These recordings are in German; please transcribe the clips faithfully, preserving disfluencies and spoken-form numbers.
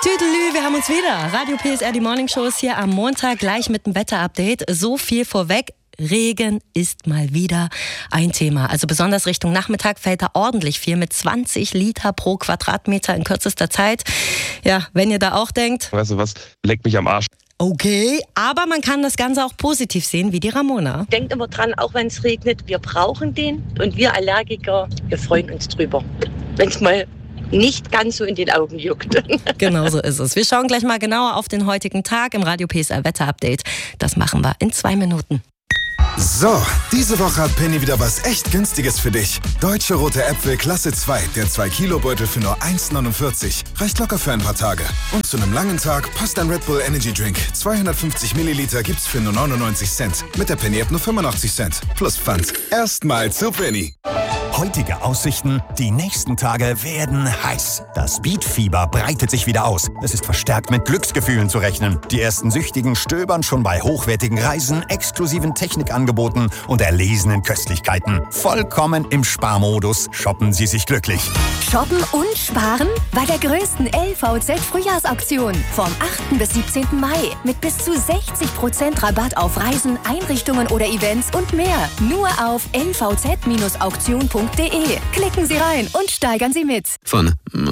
Tüdelü, wir haben uns wieder. Radio P S R, die Morning Shows hier am Montag, gleich mit dem Wetterupdate. So viel vorweg. Regen ist mal wieder ein Thema. Also besonders Richtung Nachmittag fällt da ordentlich viel mit zwanzig Liter pro Quadratmeter in kürzester Zeit. Ja, wenn ihr da auch denkt... Weißt du was, leck mich am Arsch. Okay, aber man kann das Ganze auch positiv sehen, wie die Ramona. Denkt immer dran, auch wenn es regnet, wir brauchen den. Und wir Allergiker, wir freuen uns drüber. Wenn es mal nicht ganz so in den Augen juckt. Genau so ist es. Wir schauen gleich mal genauer auf den heutigen Tag im Radio P S R Wetterupdate. Das machen wir in zwei Minuten. So, diese Woche hat Penny wieder was echt Günstiges für dich. Deutsche rote Äpfel Klasse zwei, der zwei Kilo Beutel für nur eins neunundvierzig. Reicht locker für ein paar Tage. Und zu einem langen Tag passt ein Red Bull Energy Drink. zweihundertfünfzig Milliliter gibt's für nur neunundneunzig Cent. Mit der Penny App nur fünfundachtzig Cent. Plus Pfand. Erstmal zu Penny. Heutige Aussichten, die nächsten Tage werden heiß. Das Beatfieber breitet sich wieder aus. Es ist verstärkt mit Glücksgefühlen zu rechnen. Die ersten Süchtigen stöbern schon bei hochwertigen Reisen, exklusiven Technikangeboten und erlesenen Köstlichkeiten. Vollkommen im Sparmodus shoppen Sie sich glücklich. Shoppen und sparen bei der größten L V Z-Frühjahrsauktion vom achten bis siebzehnten Mai mit bis zu sechzig Prozent Rabatt auf Reisen, Einrichtungen oder Events und mehr. Nur auf l v z Bindestrich auktion punkt de. Klicken Sie rein und steigern Sie mit. Von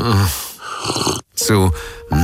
zu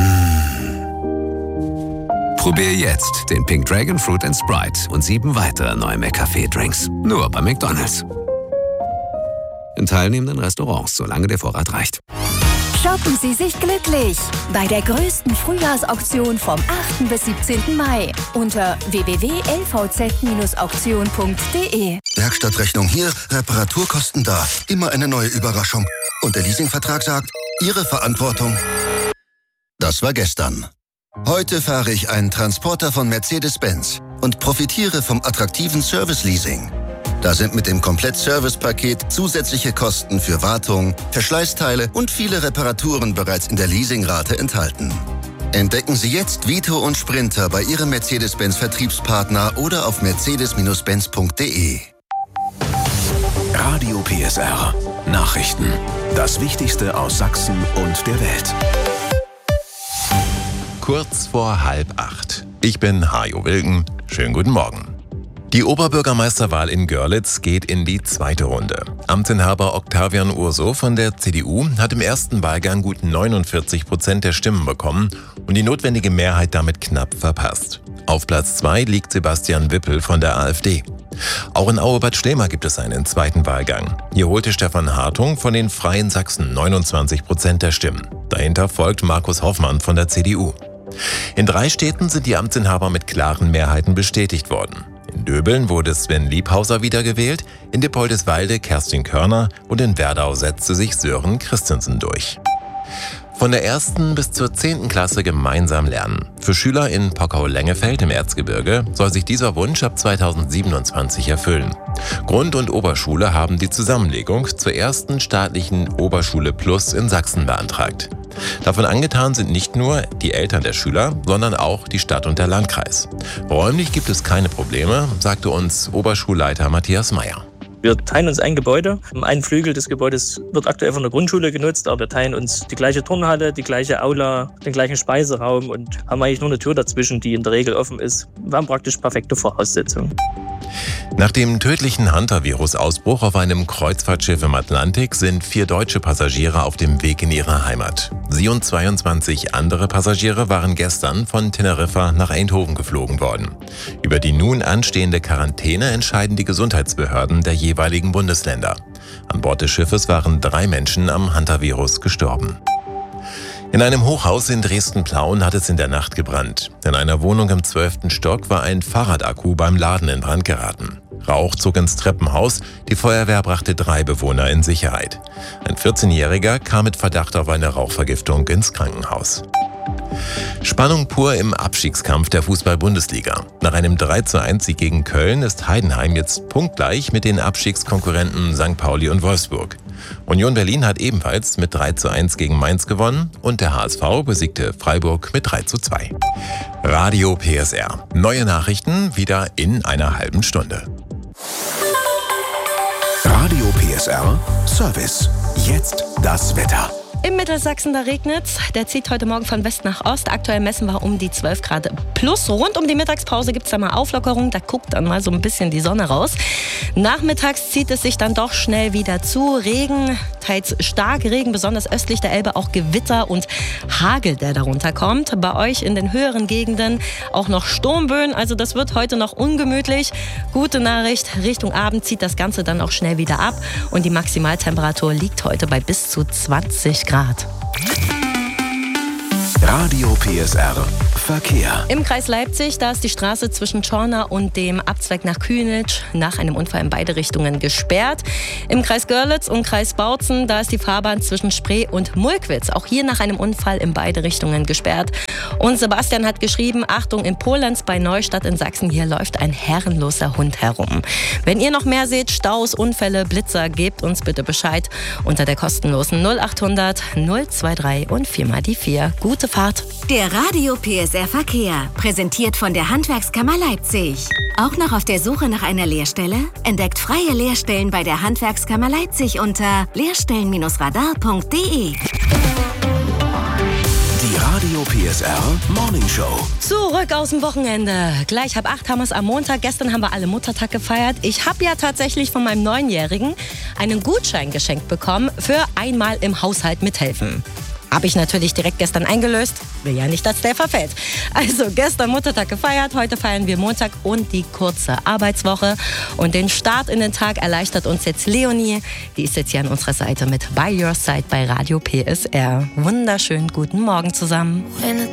Probier jetzt den Pink Dragon Fruit and Sprite und sieben weitere neue McCafé-Drinks. Nur bei McDonald's. In teilnehmenden Restaurants, solange der Vorrat reicht. Shoppen Sie sich glücklich bei der größten Frühjahrsauktion vom achten bis siebzehnten Mai unter w w w punkt l v z Bindestrich auktion punkt de. Werkstattrechnung hier, Reparaturkosten da. Immer eine neue Überraschung. Und der Leasingvertrag sagt, Ihre Verantwortung. Das war gestern. Heute fahre ich einen Transporter von Mercedes-Benz und profitiere vom attraktiven Service-Leasing. Da sind mit dem Komplett-Service-Paket zusätzliche Kosten für Wartung, Verschleißteile und viele Reparaturen bereits in der Leasingrate enthalten. Entdecken Sie jetzt Vito und Sprinter bei Ihrem Mercedes-Benz-Vertriebspartner oder auf mercedes Bindestrich benz punkt de. Radio P S R. Nachrichten. Das Wichtigste aus Sachsen und der Welt. Kurz vor halb acht. Ich bin Hajo Wilken. Schönen guten Morgen. Die Oberbürgermeisterwahl in Görlitz geht in die zweite Runde. Amtsinhaber Octavian Urso von der C D U hat im ersten Wahlgang gut neunundvierzig Prozent der Stimmen bekommen und die notwendige Mehrheit damit knapp verpasst. Auf Platz zwei liegt Sebastian Wippel von der AfD. Auch in Aue-Bad Schlema gibt es einen zweiten Wahlgang. Hier holte Stefan Hartung von den Freien Sachsen neunundzwanzig Prozent der Stimmen. Dahinter folgt Markus Hoffmann von der C D U. In drei Städten sind die Amtsinhaber mit klaren Mehrheiten bestätigt worden. In Döbeln wurde Sven Liebhauser wiedergewählt, in Dippoldiswalde Kerstin Körner und in Werdau setzte sich Sören Christensen durch. Von der ersten bis zur zehnten Klasse gemeinsam lernen. Für Schüler in Pockau-Lengefeld im Erzgebirge soll sich dieser Wunsch ab zweitausendsiebenundzwanzig erfüllen. Grund- und Oberschule haben die Zusammenlegung zur ersten staatlichen Oberschule Plus in Sachsen beantragt. Davon angetan sind nicht nur die Eltern der Schüler, sondern auch die Stadt und der Landkreis. Räumlich gibt es keine Probleme, sagte uns Oberschulleiter Matthias Meyer. Wir teilen uns ein Gebäude. Ein Flügel des Gebäudes wird aktuell von der Grundschule genutzt, aber wir teilen uns die gleiche Turnhalle, die gleiche Aula, den gleichen Speiseraum und haben eigentlich nur eine Tür dazwischen, die in der Regel offen ist. Wir haben praktisch perfekte Voraussetzungen. Nach dem tödlichen Hunter-Virus-Ausbruch auf einem Kreuzfahrtschiff im Atlantik sind vier deutsche Passagiere auf dem Weg in ihre Heimat. Sie und zweiundzwanzig andere Passagiere waren gestern von Teneriffa nach Eindhoven geflogen worden. Über die nun anstehende Quarantäne entscheiden die Gesundheitsbehörden der jeweiligen Bundesländer. An Bord des Schiffes waren drei Menschen am Hunter-Virus gestorben. In einem Hochhaus in Dresden-Plauen hat es in der Nacht gebrannt. In einer Wohnung im zwölften Stock war ein Fahrradakku beim Laden in Brand geraten. Rauch zog ins Treppenhaus, die Feuerwehr brachte drei Bewohner in Sicherheit. Ein vierzehnjähriger kam mit Verdacht auf eine Rauchvergiftung ins Krankenhaus. Spannung pur im Abstiegskampf der Fußball-Bundesliga. Nach einem drei zu eins Sieg gegen Köln ist Heidenheim jetzt punktgleich mit den Abstiegskonkurrenten Sankt Pauli und Wolfsburg. Union Berlin hat ebenfalls mit drei zu eins gegen Mainz gewonnen und der H S V besiegte Freiburg mit drei zu zwei. Radio P S R. Neue Nachrichten wieder in einer halben Stunde. Radio P S R Service. Jetzt das Wetter. Im Mittelsachsen, da regnet's. Der zieht heute Morgen von West nach Ost. Aktuell messen wir um die zwölf Grad plus. Rund um die Mittagspause gibt's da mal Auflockerung. Da guckt dann mal so ein bisschen die Sonne raus. Nachmittags zieht es sich dann doch schnell wieder zu. Regen, teils stark Regen, besonders östlich der Elbe auch Gewitter und Hagel, der darunter kommt. Bei euch in den höheren Gegenden auch noch Sturmböen. Also das wird heute noch ungemütlich. Gute Nachricht, Richtung Abend zieht das Ganze dann auch schnell wieder ab. Und die Maximaltemperatur liegt heute bei bis zu zwanzig Grad. Radio P S R Verkehr. Im Kreis Leipzig, da ist die Straße zwischen Schorna und dem Abzweig nach Kühnitsch nach einem Unfall in beide Richtungen gesperrt. Im Kreis Görlitz und Kreis Bautzen, da ist die Fahrbahn zwischen Spree und Mulkwitz auch hier nach einem Unfall in beide Richtungen gesperrt. Und Sebastian hat geschrieben, Achtung, in Polenz bei Neustadt in Sachsen, hier läuft ein herrenloser Hund herum. Wenn ihr noch mehr seht, Staus, Unfälle, Blitzer, gebt uns bitte Bescheid unter der kostenlosen null achthundert null drei und viermal die vier. Gute Fahrt. Der Radio P S R Verkehr, präsentiert von der Handwerkskammer Leipzig. Auch noch auf der Suche nach einer Lehrstelle? Entdeckt freie Lehrstellen bei der Handwerkskammer Leipzig unter lehrstellen radar punkt de. Die Radio P S R Morning Show. Zurück aus dem Wochenende. Gleich halb acht haben wir es am Montag. Gestern haben wir alle Muttertag gefeiert. Ich habe ja tatsächlich von meinem Neunjährigen einen Gutschein geschenkt bekommen für einmal im Haushalt mithelfen. Habe ich natürlich direkt gestern eingelöst. Will ja nicht, dass der verfällt. Also gestern Muttertag gefeiert, heute feiern wir Montag und die kurze Arbeitswoche. Und den Start in den Tag erleichtert uns jetzt Leonie. Die ist jetzt hier an unserer Seite mit By Your Side bei Radio P S R. Wunderschönen guten Morgen zusammen.